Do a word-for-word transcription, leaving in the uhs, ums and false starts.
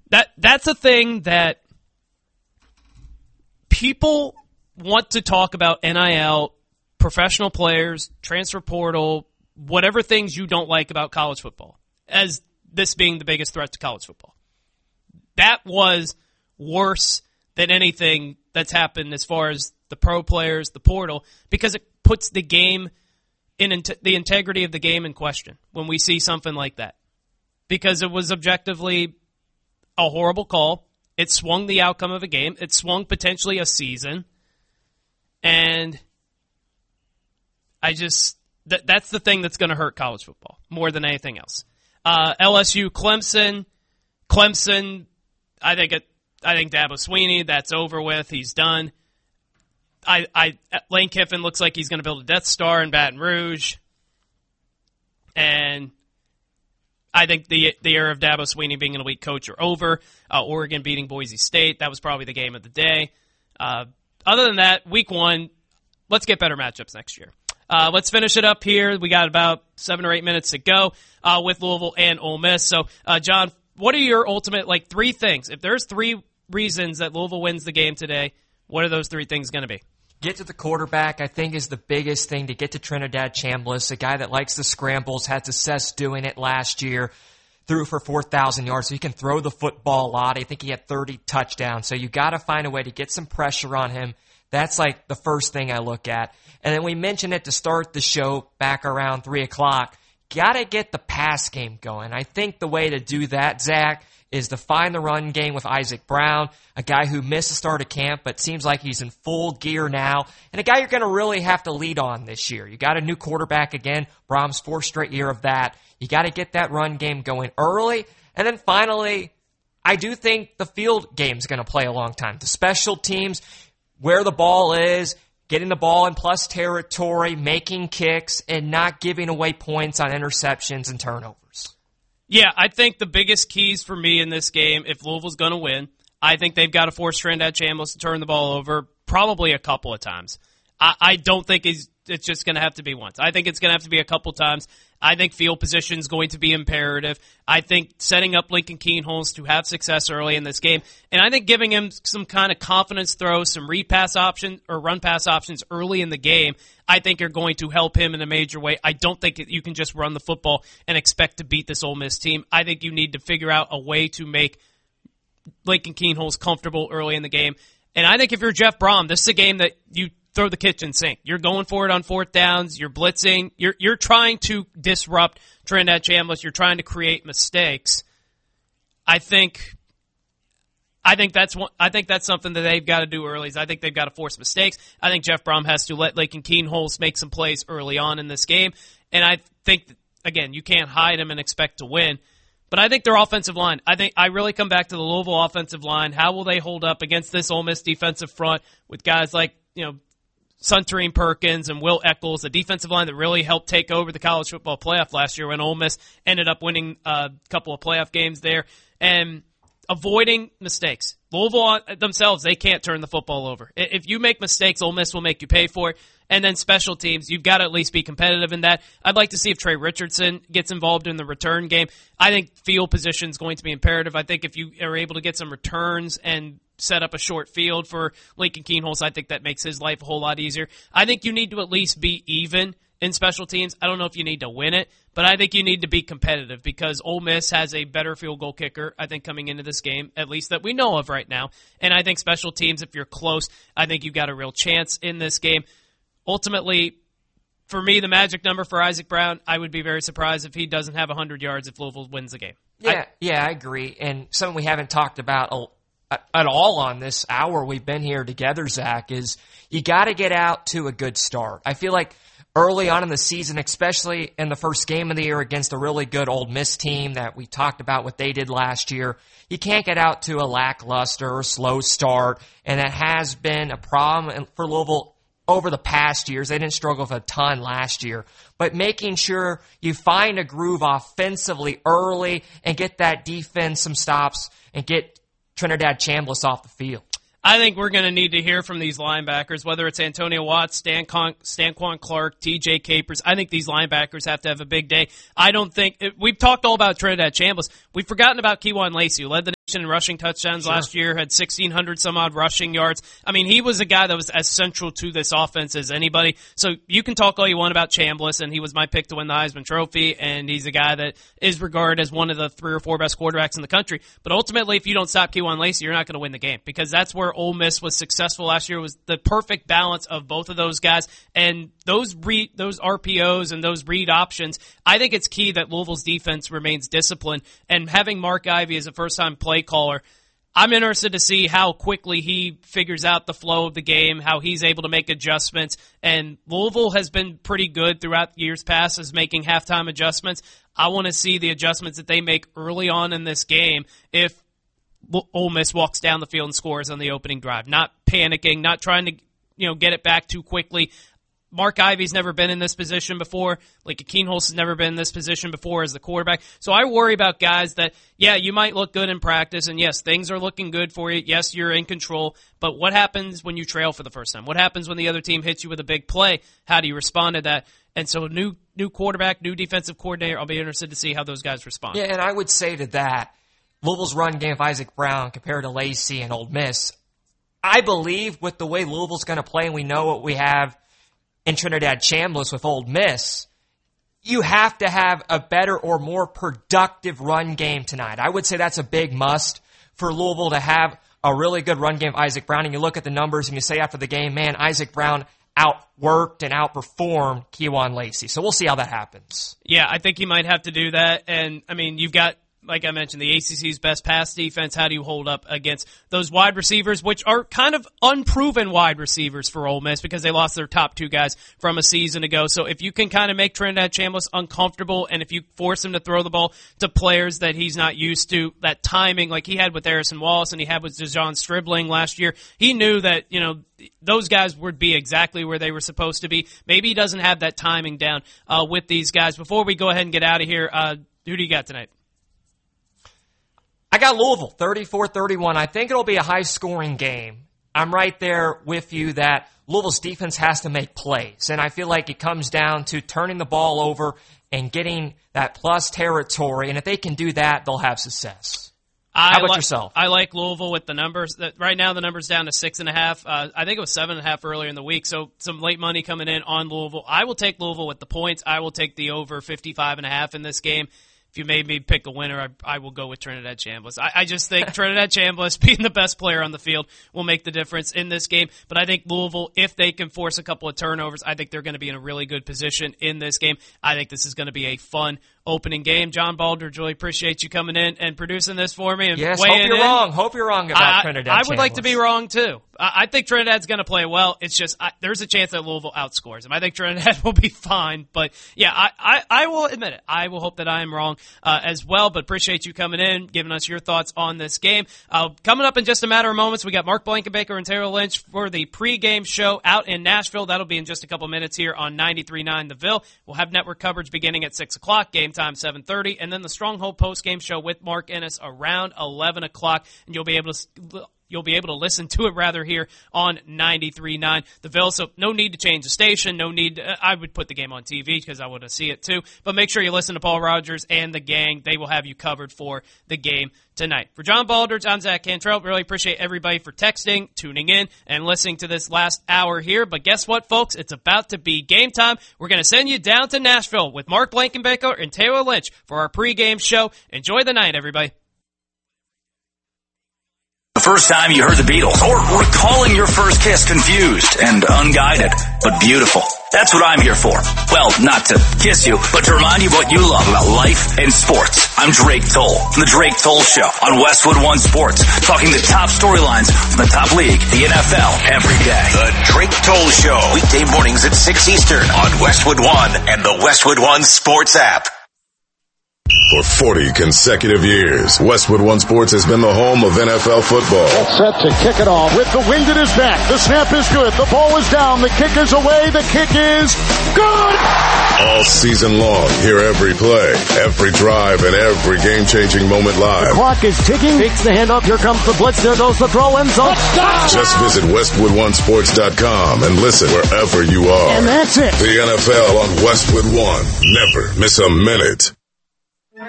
that that's a thing that people want to talk about. N I L, professional players, transfer portal, whatever things you don't like about college football, as this being the biggest threat to college football. That was worse than anything that's happened as far as the pro players, the portal, because it puts the game in int- the integrity of the game in question when we see something like that. Because it was objectively a horrible call. It swung the outcome of a game. It swung potentially a season. And I just, th- that's the thing that's going to hurt college football more than anything else. Uh, L S U, Clemson, Clemson, I think it, I think Dabo Swinney, that's over with. He's done. I, I, Lane Kiffin looks like he's going to build a Death Star in Baton Rouge. And I think the the era of Dabo Swinney being an elite coach are over. Uh, Oregon beating Boise State, that was probably the game of the day. Uh, other than that, week one, let's get better matchups next year. Uh, let's finish it up here. We got about seven or eight minutes to go uh, with Louisville and Ole Miss. So, uh, John, what are your ultimate, like, three things? If there's three reasons that Louisville wins the game today, what are those three things going to be? Get to the quarterback, I think, is the biggest thing. To get to Trinidad Chambliss, a guy that likes the scrambles, had success doing it last year, threw for four thousand yards, so he can throw the football a lot. I think he had thirty touchdowns. So you got to find a way to get some pressure on him. That's like the first thing I look at. And then we mentioned it to start the show back around three o'clock. Got to get the pass game going. I think the way to do that, Zach, is to find the run game with Isaac Brown, a guy who missed the start of camp but seems like he's in full gear now, and a guy you're going to really have to lead on this year. You got a new quarterback again, Brahms, fourth straight year of that. You got to get that run game going early. And then finally, I do think the field game's going to play a long time. The special teams, where the ball is, getting the ball in plus territory, making kicks, and not giving away points on interceptions and turnovers. Yeah, I think the biggest keys for me in this game, if Louisville's going to win, I think they've got to force Trinidad Chambliss to turn the ball over probably a couple of times. I, I don't think it's, it's just going to have to be once. I think it's going to have to be a couple times. I think field position is going to be imperative. I think setting up Lincoln Kienholz to have success early in this game, and I think giving him some kind of confidence throws, some read pass options or run pass options early in the game, I think are going to help him in a major way. I don't think you can just run the football and expect to beat this Ole Miss team. I think you need to figure out a way to make Lincoln Kienholz comfortable early in the game. And I think if you're Jeff Brom, this is a game that you throw the kitchen sink. You're going for it on fourth downs. You're blitzing. You're you're trying to disrupt Trinidad Chambliss. You're trying to create mistakes. I think I think that's one, I think that's something that they've got to do early. Is I think they've got to force mistakes. I think Jeff Brom has to let Lincoln Kienholz make some plays early on in this game. And I think that, again, you can't hide him and expect to win. But I think their offensive line, I think I really come back to the Louisville offensive line. How will they hold up against this Ole Miss defensive front with guys like, you know, Suntarine Perkins and Will Eccles, a defensive line that really helped take over the college football playoff last year when Ole Miss ended up winning a couple of playoff games there, and avoiding mistakes. Louisville themselves, they can't turn the football over. If you make mistakes, Ole Miss will make you pay for it. And then special teams, you've got to at least be competitive in that. I'd like to see if Trey Richardson gets involved in the return game. I think field position is going to be imperative. I think if you are able to get some returns and set up a short field for Lincoln Kienholz, I think that makes his life a whole lot easier. I think you need to at least be even in special teams. I don't know if you need to win it, but I think you need to be competitive because Ole Miss has a better field goal kicker, I think, coming into this game, at least that we know of right now. And I think special teams, if you're close, I think you've got a real chance in this game. Ultimately, for me, the magic number for Isaac Brown, I would be very surprised if he doesn't have one hundred yards if Louisville wins the game. Yeah, I, yeah, I agree. And something we haven't talked about at all on this hour we've been here together, Zach, is you got to get out to a good start. I feel like early on in the season, especially in the first game of the year against a really good Ole Miss team that we talked about what they did last year, you can't get out to a lackluster or slow start, and that has been a problem for Louisville over the past years. They didn't struggle with a ton last year. But making sure you find a groove offensively early and get that defense some stops and get Trinidad Chambliss off the field. I think we're going to need to hear from these linebackers, whether it's Antonio Watts, Stan Con- Stanquan Clark, T J Capers. I think these linebackers have to have a big day. I don't think – we've talked all about Trinidad Chambliss. We've forgotten about Kejuan Lacey, who led the and rushing touchdowns sure. last year, had sixteen hundred some odd rushing yards. I mean, he was a guy that was as central to this offense as anybody. So you can talk all you want about Chambliss, and he was my pick to win the Heisman Trophy, and he's a guy that is regarded as one of the three or four best quarterbacks in the country. But ultimately, if you don't stop Kewan Lacy, you're not going to win the game, because that's where Ole Miss was successful last year, was the perfect balance of both of those guys. And those re- those R P Os and those read options, I think it's key that Louisville's defense remains disciplined. And having Mark Ivey as a first-time play caller, I'm interested to see how quickly he figures out the flow of the game, how he's able to make adjustments. And Louisville has been pretty good throughout years past as making halftime adjustments. I want to see the adjustments that they make early on in this game if Ole Miss walks down the field and scores on the opening drive. Not panicking, not trying to, you know, get it back too quickly. Mark Ivey's never been in this position before. Like Akeem Holtz has never been in this position before as the quarterback. So I worry about guys that, yeah, you might look good in practice, and yes, things are looking good for you. Yes, you're in control. But what happens when you trail for the first time? What happens when the other team hits you with a big play? How do you respond to that? And so new new quarterback, new defensive coordinator, I'll be interested to see how those guys respond. Yeah, and I would say to that, Louisville's run game of Isaac Brown compared to Lacy and Ole Miss, I believe with the way Louisville's going to play, and we know what we have in Trinidad Chambliss with Ole Miss, you have to have a better or more productive run game tonight. I would say that's a big must for Louisville to have a really good run game of Isaac Brown. And you look at the numbers and you say after the game, man, Isaac Brown outworked and outperformed Kewan Lacy. So we'll see how that happens. Yeah, I think he might have to do that. And, I mean, you've got, like I mentioned, the A C C's best pass defense. How do you hold up against those wide receivers, which are kind of unproven wide receivers for Ole Miss because they lost their top two guys from a season ago? So if you can kind of make Trinidad Chambliss uncomfortable, and if you force him to throw the ball to players that he's not used to, that timing like he had with Harrison Wallace and he had with Dejon Stribling last year, he knew that, you know, those guys would be exactly where they were supposed to be. Maybe he doesn't have that timing down uh, with these guys. Before we go ahead and get out of here, uh, who do you got tonight? I got Louisville, thirty-four thirty-one. I think it'll be a high-scoring game. I'm right there with you that Louisville's defense has to make plays, and I feel like it comes down to turning the ball over and getting that plus territory, and if they can do that, they'll have success. I How about like, yourself? I like Louisville with the numbers. Right now, the number's down to six and a half. Uh, I think it was seven and a half earlier in the week, so some late money coming in on Louisville. I will take Louisville with the points. I will take the over fifty-five and a half in this game. If you made me pick a winner, I, I will go with Trinidad Chambliss. I, I just think Trinidad Chambliss, being the best player on the field, will make the difference in this game. But I think Louisville, if they can force a couple of turnovers, I think they're going to be in a really good position in this game. I think this is going to be a fun opening game. John Baldridge, really appreciate you coming in and producing this for me. And yes, hope you're in. wrong. Hope you're wrong about I, Trinidad I would Chambliss. like to be wrong, too. I, I think Trinidad's going to play well. It's just I, there's a chance that Louisville outscores them. I think Trinidad will be fine. But, yeah, I, I, I will admit it. I will hope that I am wrong uh, as well. But appreciate you coming in, giving us your thoughts on this game. Uh, coming up in just a matter of moments, we got Mark Blankenbaker and Taylor Lynch for the pregame show out in Nashville. That'll be in just a couple minutes here on ninety-three point nine The Ville. We'll have network coverage beginning at six o'clock, game time seven thirty. And then the Stronghold postgame show with Mark Ennis around eleven o'clock. And you'll be able to You'll be able to listen to it rather here on ninety-three point nine The Ville. So no need to change the station. No need. To, I would put the game on T V because I want to see it too. But make sure you listen to Paul Rogers and the gang. They will have you covered for the game tonight. For John Baldridge, I'm Zach Cantrell. Really appreciate everybody for texting, tuning in, and listening to this last hour here. But guess what, folks? It's about to be game time. We're going to send you down to Nashville with Mark Blankenbaker and Taylor Lynch for our pregame show. Enjoy the night, everybody. The first time you heard the Beatles, or recalling your first kiss confused and unguided, but beautiful. That's what I'm here for. Well, not to kiss you, but to remind you what you love about life and sports. I'm Drake Toll from The Drake Toll Show on Westwood One Sports, talking the top storylines from the top league, the N F L, every day. The Drake Toll Show, weekday mornings at six Eastern on Westwood One and the Westwood One Sports app. For forty consecutive years, Westwood One Sports has been the home of N F L football. Set to kick it off with the wind at his back. The snap is good. The ball is down. The kick is away. The kick is good. All season long, hear every play, every drive, and every game-changing moment live. The clock is ticking. Takes the handoff. Here comes the blitz. There goes the throw. End zone. Just visit Westwood One Sports dot com and listen wherever you are. And that's it. The N F L on Westwood One. Never miss a minute.